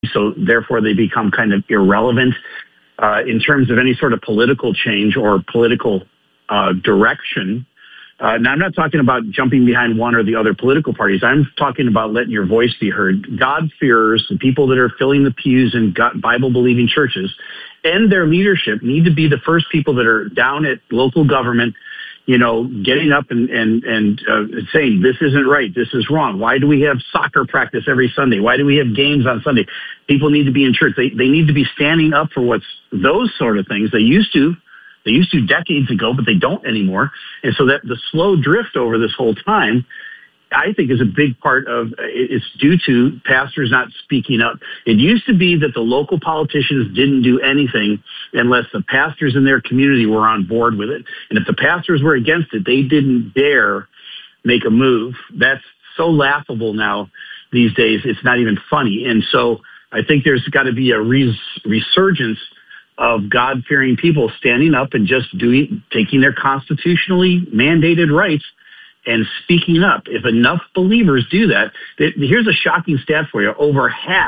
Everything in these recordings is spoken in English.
So therefore, they become kind of irrelevant in terms of any sort of political change or political direction. Now, I'm not talking about jumping behind one or the other political parties. I'm talking about letting your voice be heard. God-fearers, the people that are filling the pews in Bible-believing churches, and their leadership need to be the first people that are down at local government, getting up and saying, this isn't right, this is wrong. Why do we have soccer practice every Sunday? Why do we have games on Sunday? People need to be in church. They need to be standing up for those sort of things. They used to decades ago, but they don't anymore. And so that the slow drift over this whole time, I think, is a big part of it's due to pastors not speaking up. It used to be that the local politicians didn't do anything unless the pastors in their community were on board with it. And if the pastors were against it, they didn't dare make a move. That's so laughable now these days. It's not even funny. And so I think there's got to be a resurgence of God-fearing people standing up and just taking their constitutionally mandated rights and speaking up. If enough believers do that, here's a shocking stat for you. Over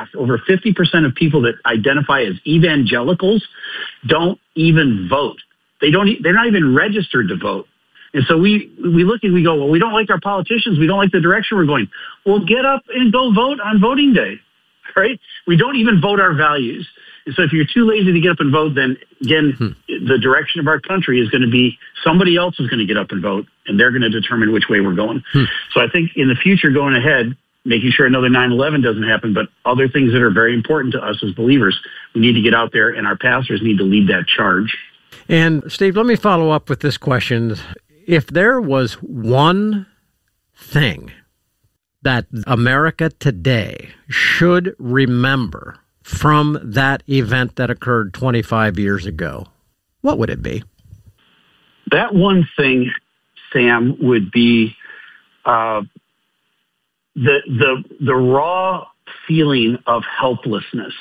50% of people that identify as evangelicals don't even vote. They're not even registered to vote. And so we look and we go, well, we don't like our politicians. We don't like the direction we're going. Well, get up and go vote on voting day, right? We don't even vote our values. And so if you're too lazy to get up and vote, then again, the direction of our country is going to be somebody else is going to get up and vote, and they're going to determine which way we're going. So I think in the future going ahead, making sure another 9/11 doesn't happen, but other things that are very important to us as believers, we need to get out there, and our pastors need to lead that charge. And Steve, let me follow up with this question. If there was one thing that America today should remember from that event that occurred 25 years ago, what would it be? That one thing, Sam, would be the raw feeling of helplessness.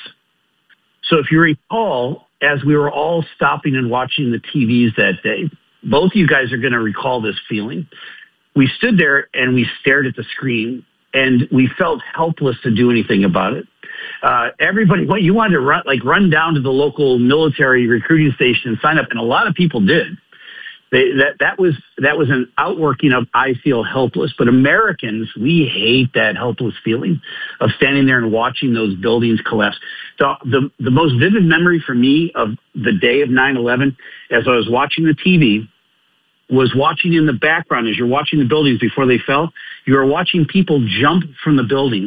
So if you recall, as we were all stopping and watching the TVs that day, both of you guys are going to recall this feeling. We stood there and we stared at the screen, and we felt helpless to do anything about it. Everybody, you wanted to run down to the local military recruiting station and sign up, and a lot of people did. That was an outworking of I feel helpless. But Americans, we hate that helpless feeling of standing there and watching those buildings collapse. The most vivid memory for me of the day of 9/11, as I was watching the TV, was watching in the background as you're watching the buildings before they fell. You were watching people jump from the buildings.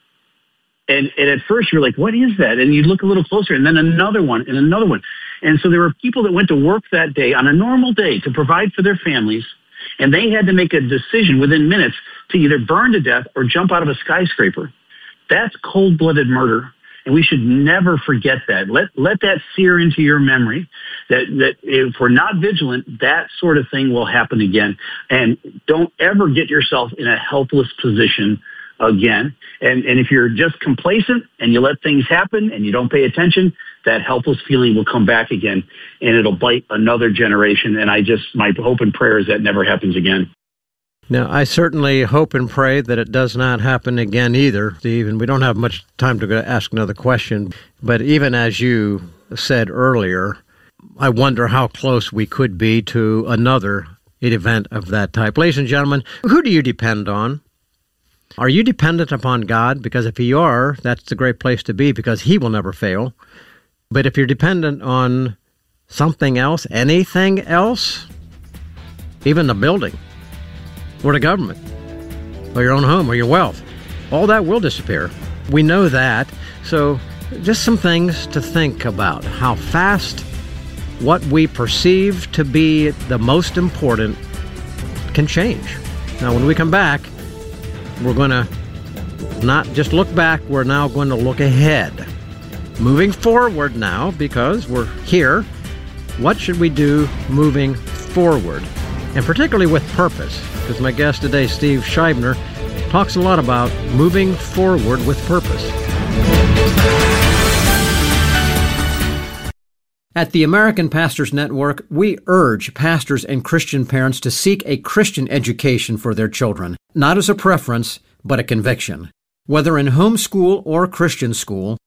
And at first you're like, what is that? And you look a little closer, and then another one and another one. And so there were people that went to work that day on a normal day to provide for their families, and they had to make a decision within minutes to either burn to death or jump out of a skyscraper. That's cold-blooded murder, and we should never forget that. Let that sear into your memory that if we're not vigilant, that sort of thing will happen again. And don't ever get yourself in a helpless position again. And if you're just complacent and you let things happen and you don't pay attention, that helpless feeling will come back again, and it'll bite another generation. And my hope and prayer is that never happens again. Now, I certainly hope and pray that it does not happen again either, Steve, and we don't have much time to ask another question. But even as you said earlier, I wonder how close we could be to another event of that type. Ladies and gentlemen, who do you depend on? Are you dependent upon God? Because if you are, that's a great place to be, because He will never fail. But if you're dependent on something else, anything else, even the building, or the government, or your own home, or your wealth, all that will disappear. We know that. So just some things to think about. How fast what we perceive to be the most important can change. Now, when we come back, we're going to not just look back, we're now going to look ahead. Moving forward now, because we're here, what should we do moving forward? And particularly with purpose, because my guest today, Steve Scheibner, talks a lot about moving forward with purpose. At the American Pastors Network, we urge pastors and Christian parents to seek a Christian education for their children, not as a preference, but a conviction. Whether in homeschool or Christian school,